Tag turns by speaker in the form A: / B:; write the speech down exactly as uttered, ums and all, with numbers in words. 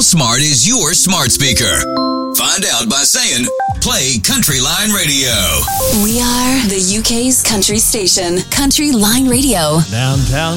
A: smart is your smart speaker? Find out by saying, play Country Line Radio.
B: We are the U K's country station, Country Line Radio.
C: Downtown